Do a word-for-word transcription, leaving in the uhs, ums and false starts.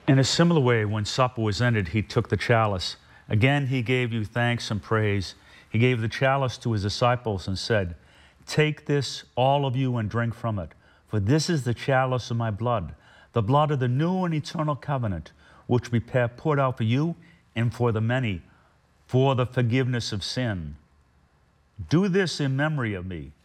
In a similar way, when supper was ended, he took the chalice. Again, he gave you thanks and praise. He gave the chalice to his disciples and said, "Take this, all of you, and drink from it, for this is the chalice of my blood, the blood of the new and eternal covenant, which we poured out for you and for the many, for the forgiveness of sin. Do this in memory of me."